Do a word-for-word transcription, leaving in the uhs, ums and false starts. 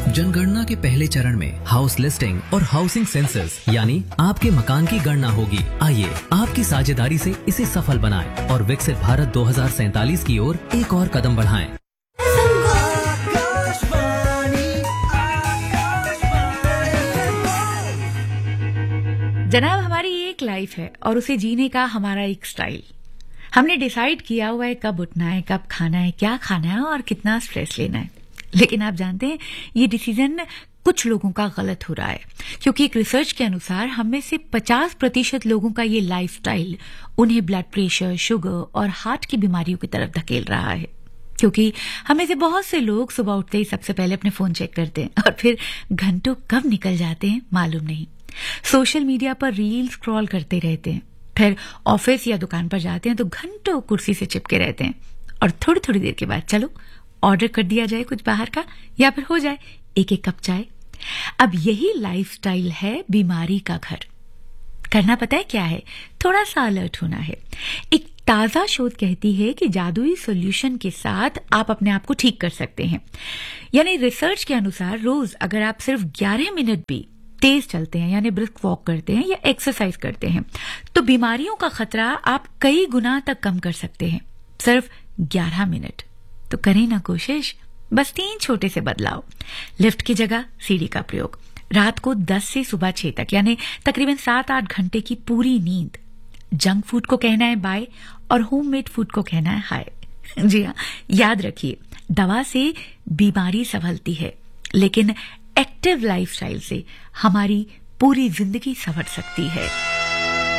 जनगणना के पहले चरण में हाउस लिस्टिंग और हाउसिंग सेंसस यानी आपके मकान की गणना होगी। आइए आपकी साझेदारी से इसे सफल बनाएं और विकसित भारत दो हज़ार सैंतालीस की ओर एक और कदम बढ़ाएं। जनाब, हमारी एक लाइफ है और उसे जीने का हमारा एक स्टाइल। हमने डिसाइड किया हुआ है कब उठना है, कब खाना है, क्या खाना है और कितना स्ट्रेस लेना है। लेकिन आप जानते हैं ये डिसीजन कुछ लोगों का गलत हो रहा है, क्योंकि एक रिसर्च के अनुसार हम में से पचास प्रतिशत लोगों का ये लाइफस्टाइल उन्हें ब्लड प्रेशर, शुगर और हार्ट की बीमारियों की तरफ धकेल रहा है। क्योंकि हमें से बहुत से लोग सुबह उठते ही सबसे पहले अपने फोन चेक करते हैं और फिर घंटों कब निकल जाते हैं मालूम नहीं। सोशल मीडिया पर रील स्क्रॉल करते रहते हैं, फिर ऑफिस या दुकान पर जाते हैं तो घंटों कुर्सी से चिपके रहते हैं और थोड़ी थोड़ी देर के बाद चलो ऑर्डर कर दिया जाए कुछ बाहर का, या फिर हो जाए एक एक कप चाय। अब यही लाइफस्टाइल है बीमारी का घर। करना पता है क्या है? थोड़ा सा अलर्ट होना है। एक ताजा शोध कहती है कि जादुई सॉल्यूशन के साथ आप अपने आप को ठीक कर सकते हैं। यानी रिसर्च के अनुसार रोज अगर आप सिर्फ ग्यारह मिनट भी तेज चलते हैं, यानी ब्रिस्क वॉक करते हैं या एक्सरसाइज करते हैं, तो बीमारियों का खतरा आप कई गुना तक कम कर सकते हैं। सिर्फ ग्यारह मिनट तो करें ना कोशिश। बस तीन छोटे से बदलाव। लिफ्ट की जगह सीढ़ी का प्रयोग, रात को दस से सुबह छह तक यानी तकरीबन सात आठ घंटे की पूरी नींद, जंक फूड को कहना है बाय और होममेड फूड को कहना है हाय। जी हाँ, याद रखिए, दवा से बीमारी संभलती है लेकिन एक्टिव लाइफस्टाइल से हमारी पूरी जिंदगी संवर सकती है।